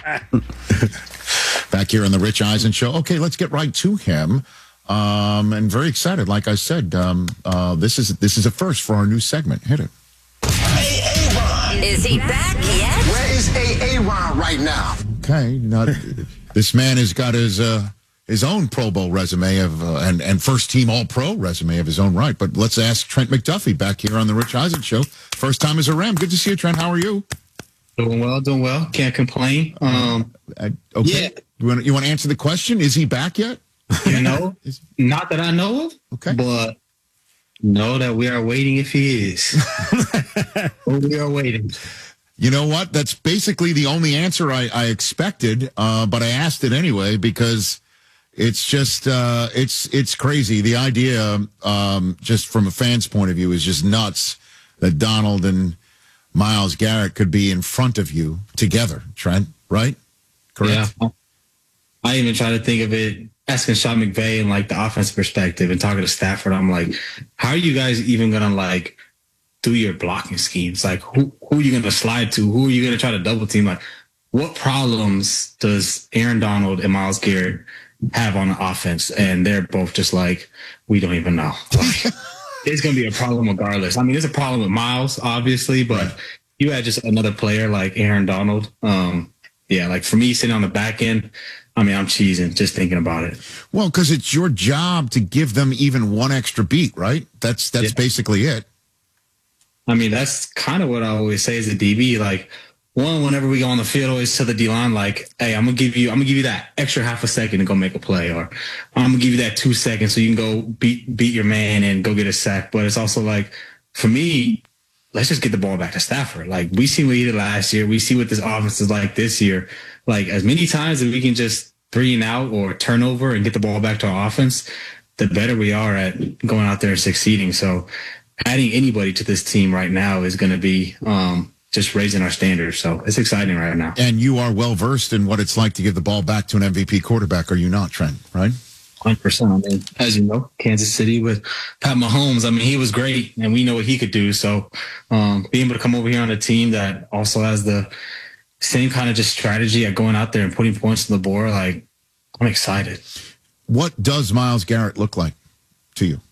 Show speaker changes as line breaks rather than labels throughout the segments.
Back here on the Rich Eisen Show. Okay, let's get right to him. And very excited. Like I said, this is a first for our new segment. Hit it.
Aaron.
Is he back yet?
Where is Aaron right now?
Okay, this man has got his own Pro Bowl resume and first team All Pro resume of his own right. But let's ask Trent McDuffie back here on the Rich Eisen Show. First time as a Ram. Good to see you, Trent. How are you?
Doing well. Can't complain.
Okay.
Yeah.
You want to answer the question? Is he back yet?
Not that I know of.
Okay.
But know that we are waiting if he is. We are waiting.
You know what? That's basically the only answer I expected, but I asked it anyway because it's just it's crazy. The idea, just from a fan's point of view, is just nuts that Donald and Myles Garrett could be in front of you together, Trent, right? Correct?
Yeah. I even try to think of it, asking Sean McVay in like the offensive perspective and talking to Stafford. I'm like, how are you guys even going to like do your blocking schemes? Like who are you going to slide to? Who are you going to try to double team? Like what problems does Aaron Donald and Myles Garrett have on the offense? And they're both just like, we don't even know. Like, it's going to be a problem regardless. I mean, there's a problem with Myles, obviously, but you had just another player like Aaron Donald. Yeah, like for me sitting on the back end, I mean, I'm cheesing just thinking about it.
Well, because it's your job to give them even one extra beat, right? That's basically it.
I mean, that's kind of what I always say as a DB. Like, whenever we go on the field, always tell the D-line, like, hey, I'm gonna give you that extra half a second to go make a play, or I'm gonna give you that 2 seconds so you can go beat your man and go get a sack. But it's also like, for me, let's just get the ball back to Stafford. Like, we see what he did last year. We see what this offense is like this year. Like, as many times as we can just 3 and out or turnover and get the ball back to our offense, the better we are at going out there and succeeding. So adding anybody to this team right now is going to be just raising our standards. So it's exciting right now.
And you are well-versed in what it's like to give the ball back to an MVP quarterback, are you not, Trent, right?
100%. I mean, as you know, Kansas City with Pat Mahomes, I mean, he was great, and we know what he could do. So being able to come over here on a team that also has the same kind of just strategy at going out there and putting points on the board, like, I'm excited.
What does Myles Garrett look like to you?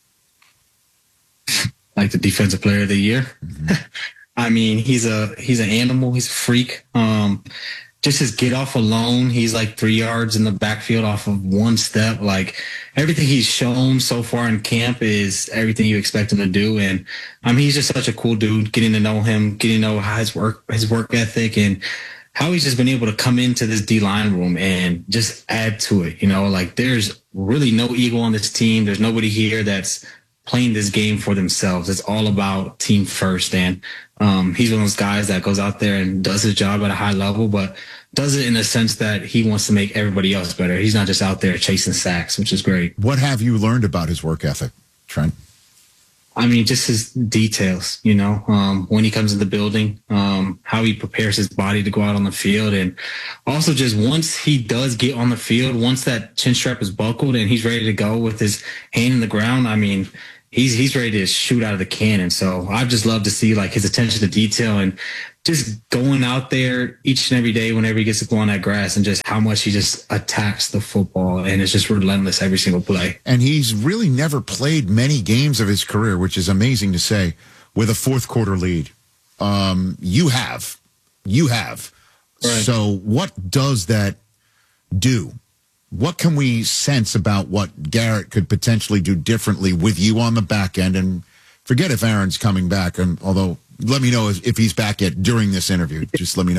Like the defensive player of the year. Mm-hmm. I mean, he's an animal. He's a freak. Just his get off alone, he's like 3 yards in the backfield off of one step. Like everything he's shown so far in camp is everything you expect him to do. And I mean, he's just such a cool dude. Getting to know him, getting to know how his work ethic, and how he's just been able to come into this D-line room and just add to it. You know, like there's really no ego on this team. There's nobody here that's playing this game for themselves. It's all about team first. And he's one of those guys that goes out there and does his job at a high level, but does it in a sense that he wants to make everybody else better. He's not just out there chasing sacks, which is great.
What have you learned about his work ethic, Trent?
I mean, just his details, you know, when he comes in the building, how he prepares his body to go out on the field. And also just once he does get on the field, once that chin strap is buckled and he's ready to go with his hand in the ground, I mean, he's ready to shoot out of the cannon. So I've just loved to see like his attention to detail and just going out there each and every day whenever he gets to go on that grass, and just how much he just attacks the football and is just relentless every single play.
And he's really never played many games of his career, which is amazing to say, with a fourth quarter lead. You have. Right. So what does that do? What can we sense about what Garrett could potentially do differently with you on the back end? And forget if Aaron's coming back, and although let me know if he's back yet during this interview. Just let me know.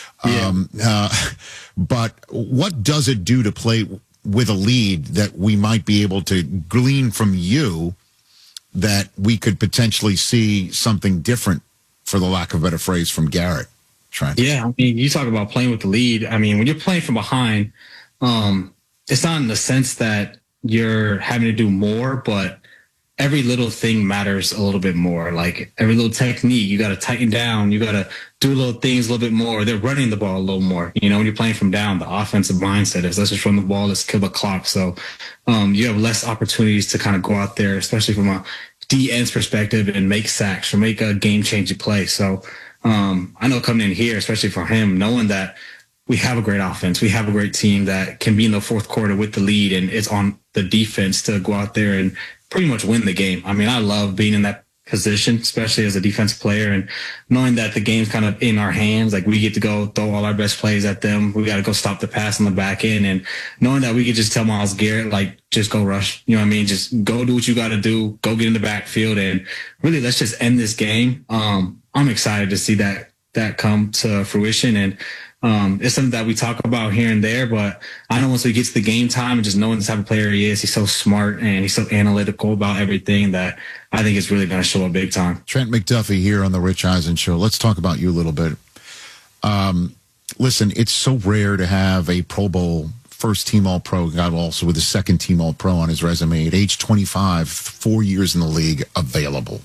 But what does it do to play with a lead that we might be able to glean from you that we could potentially see something different, for the lack of a better phrase, from Garrett, Trent?
Yeah, I mean, you talk about playing with the lead. I mean, when you're playing from behind, it's not in the sense that you're having to do more, but every little thing matters a little bit more. Like every little technique, you got to tighten down. You got to do little things a little bit more. They're running the ball a little more. You know, when you're playing from down, the offensive mindset is let's just run the ball, let's kill the clock. So you have less opportunities to kind of go out there, especially from a D-end's perspective, and make sacks or make a game-changing play. So I know coming in here, especially for him, knowing that we have a great offense. We have a great team that can be in the fourth quarter with the lead, and it's on the defense to go out there and pretty much win the game. I mean, I love being in that position, especially as a defensive player, and knowing that the game's kind of in our hands. Like, we get to go throw all our best plays at them. We got to go stop the pass on the back end, and knowing that we could just tell Myles Garrett, like, just go rush. You know what I mean? Just go do what you got to do. Go get in the backfield, and really, let's just end this game. I'm excited to see that come to fruition, and it's something that we talk about here and there, but I know once we get to the game time and just knowing the type of player he is, he's so smart and he's so analytical about everything that I think it's really going to show up big time.
Trent McDuffie here on the Rich Eisen Show. Let's talk about you a little bit. Listen, it's so rare to have a Pro Bowl first team All-Pro guy also with a second team All-Pro on his resume at age 25, 4 years in the league, available.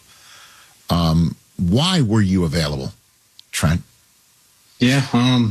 Why were you available, Trent?
Yeah,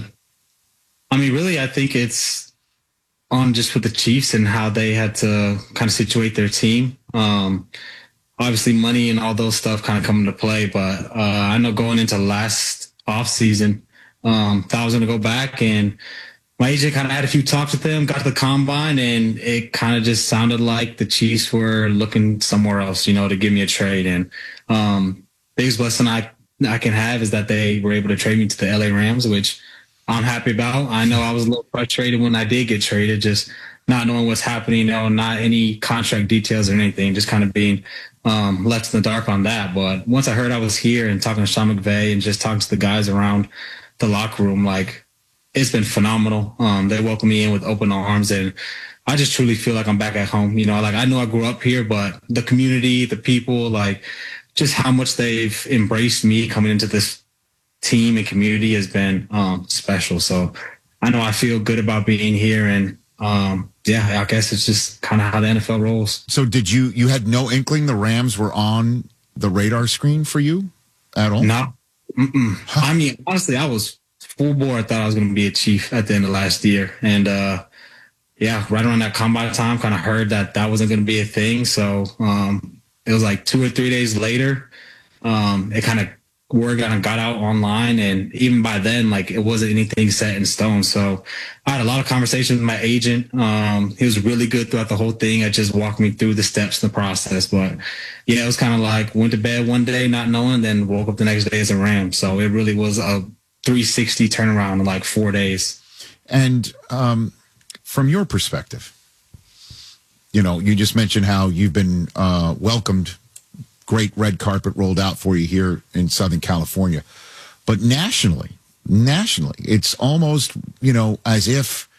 I mean, really, I think it's on just with the Chiefs and how they had to kind of situate their team. Obviously, money and all those stuff kind of come into play, but I know going into last offseason, thought I was going to go back, and my agent kind of had a few talks with them, got to the combine, and it kind of just sounded like the Chiefs were looking somewhere else, to give me a trade. And biggest blessing I can have is that they were able to trade me to the LA Rams, which I'm happy about. I know I was a little frustrated when I did get traded, just not knowing what's happening, not any contract details or anything, just kind of being left in the dark on that. But once I heard I was here and talking to Sean McVay and just talking to the guys around the locker room, like, it's been phenomenal. They welcome me in with open arms, and I just truly feel like I'm back at home. Like, I know I grew up here, but the community, the people, like, just how much they've embraced me coming into this team and community has been special. So I know I feel good about being here, and I guess it's just kind of how the NFL rolls.
So did you had no inkling the Rams were on the radar screen for you at all?
No. Huh. I mean, honestly, I was full bore. I thought I was going to be a Chief at the end of last year. And right around that combine time, kind of heard that wasn't going to be a thing. So it was like 2 or 3 days later, it kind of word kind of got out online, and even by then, like, it wasn't anything set in stone. So I had a lot of conversations with my agent. He was really good throughout the whole thing. I just walked me through the steps in the process. But yeah, it was kind of like went to bed one day not knowing, then woke up the next day as a Ram. So it really was a 360 turnaround in like 4 days.
And from your perspective, you just mentioned how you've been welcomed. Great red carpet rolled out for you here in Southern California. But nationally, it's almost, as if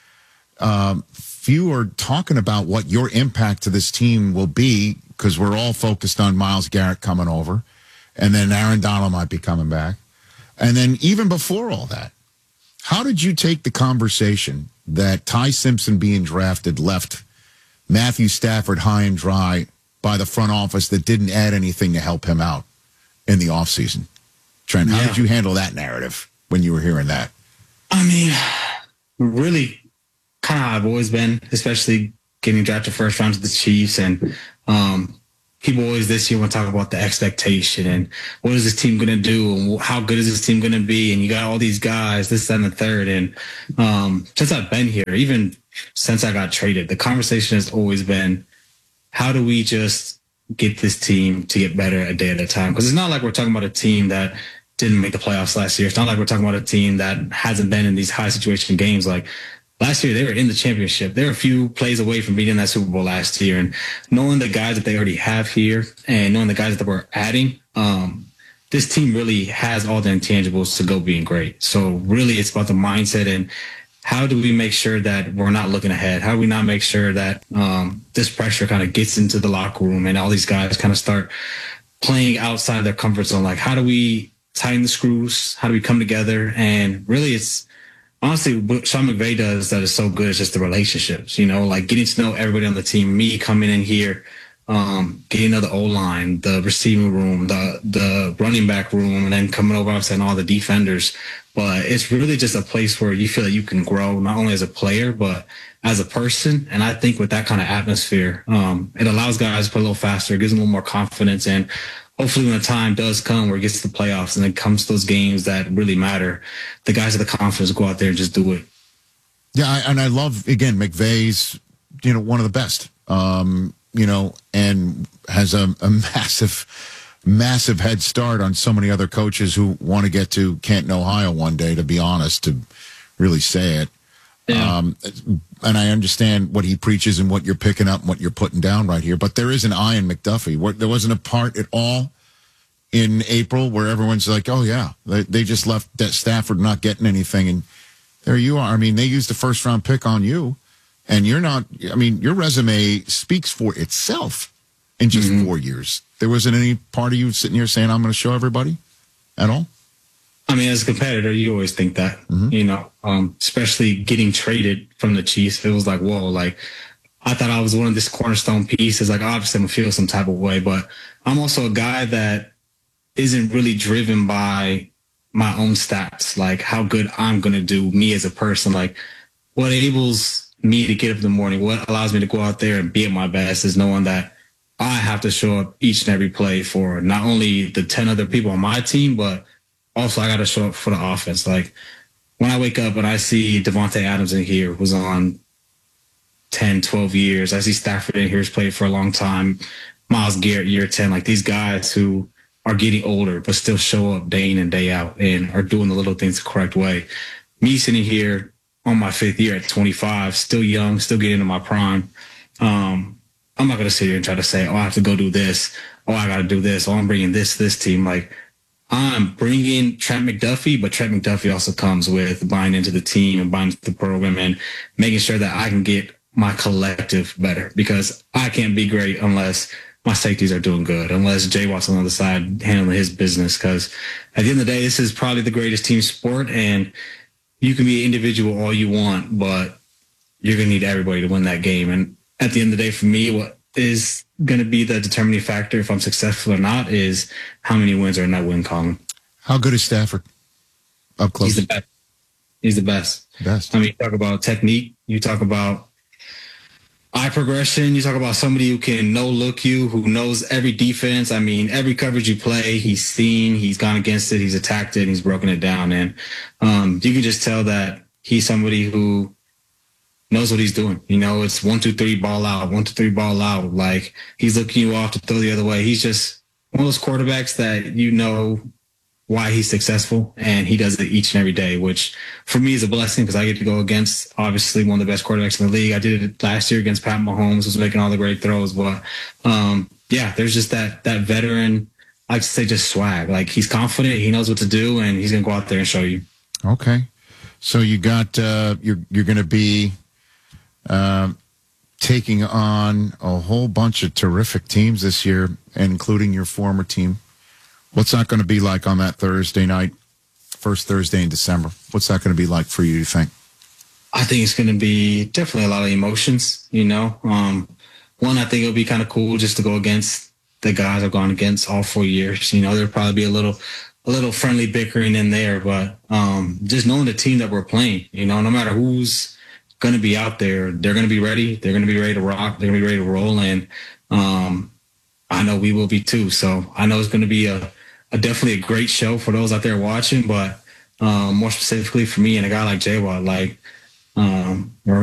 few are talking about what your impact to this team will be, because we're all focused on Myles Garrett coming over, and then Aaron Donald might be coming back. And then even before all that, how did you take the conversation that Ty Simpson being drafted left Matthew Stafford high and dry by the front office that didn't add anything to help him out in the offseason? Trent, how did you handle that narrative when you were hearing that?
I mean, really kind of how I've always been, especially getting drafted first round to the Chiefs. And people always this year want to talk about the expectation and what is this team going to do and how good is this team going to be? And you got all these guys, this, that, and the third. And since I've been here, even since I got traded, the conversation has always been, how do we just get this team to get better a day at a time? Because it's not like we're talking about a team that didn't make the playoffs last year. It's not like we're talking about a team that hasn't been in these high situation games. Like last year, they were in the championship. They were a few plays away from beating that Super Bowl last year. And knowing the guys that they already have here and knowing the guys that we're adding, this team really has all the intangibles to go being great. So really it's about the mindset and how do we make sure that we're not looking ahead? How do we not make sure that this pressure kind of gets into the locker room and all these guys kind of start playing outside their comfort zone? Like, how do we tighten the screws? How do we come together? And really, it's honestly what Sean McVay does that is so good is just the relationships, like getting to know everybody on the team, me coming in here, getting to the O-line, the receiving room, the running back room, and then coming over and all the defenders. But it's really just a place where you feel that you can grow not only as a player, but as a person. And I think with that kind of atmosphere, it allows guys to play a little faster, gives them a little more confidence. And hopefully when the time does come where it gets to the playoffs and it comes to those games that really matter, the guys have the confidence to go out there and just do it.
Yeah, and I love, again, McVay's, one of the best, and has a massive head start on so many other coaches who want to get to Canton, Ohio one day, to be honest, to really say it.
Yeah.
And I understand what he preaches and what you're picking up and what you're putting down right here. But there is an eye in McDuffie. There wasn't a part at all in April where everyone's like, oh, yeah, they just left that Stafford not getting anything. And there you are. I mean, they used a first-round pick on you. And you're not, I mean, your resume speaks for itself in just 4 years. There wasn't any part of you sitting here saying, I'm going to show everybody at all?
I mean, as a competitor, you always think that, especially getting traded from the Chiefs. It was like, whoa, like I thought I was one of this cornerstone pieces. Like, obviously, I'm going to feel some type of way, but I'm also a guy that isn't really driven by my own stats, like how good I'm going to do, me as a person. Like, what enables me to get up in the morning, what allows me to go out there and be at my best is knowing that I have to show up each and every play for not only the 10 other people on my team, but also I got to show up for the offense. Like, when I wake up and I see Devontae Adams in here, who's on 10, 12 years. I see Stafford in here, who's played for a long time. Myles Garrett, year 10. Like, these guys who are getting older but still show up day in and day out and are doing the little things the correct way. Me sitting here on my 5th year at 25, still young, still getting into my prime. I'm not going to sit here and try to say, oh, I have to go do this. Oh, I got to do this. Oh, I'm bringing this team. Like, I'm bringing Trent McDuffie, but Trent McDuffie also comes with buying into the team and buying into the program and making sure that I can get my collective better, because I can't be great unless my safeties are doing good, unless Jay Watt's on the other side handling his business. Because at the end of the day, this is probably the greatest team sport, and you can be individual all you want, but you're going to need everybody to win that game. And at the end of the day, for me, what is going to be the determining factor if I'm successful or not is how many wins are in that win column.
How good is Stafford up close?
He's the best. He's the best. I mean, you talk about technique, you talk about eye progression, you talk about somebody who can no-look you, who knows every defense. I mean, every coverage you play, he's seen, he's gone against it, he's attacked it, and he's broken it down. And you can just tell that he's somebody who knows what he's doing. It's 1, 2, 3, ball out, 1, 2, 3, ball out. Like, he's looking you off to throw the other way. He's just one of those quarterbacks that why he's successful, and he does it each and every day, which for me is a blessing because I get to go against obviously one of the best quarterbacks in the league. I did it last year against Pat Mahomes, who's making all the great throws. But there's just that veteran, I like to say, just swag. Like, he's confident, he knows what to do, and he's gonna go out there and show you.
Okay, so you got you're going to be taking on a whole bunch of terrific teams this year, including your former team. What's that going to be like on that Thursday night, first Thursday in December? What's that going to be like for you, do you think?
I think it's going to be definitely a lot of emotions, One, I think it'll be kind of cool just to go against the guys I've gone against all 4 years. There'll probably be a little friendly bickering in there, but just knowing the team that we're playing, no matter who's going to be out there, they're going to be ready. They're going to be ready to rock. They're going to be ready to roll. And I know we will be too. So I know it's going to be definitely a great show for those out there watching, but more specifically for me and a guy like Jay Watt, like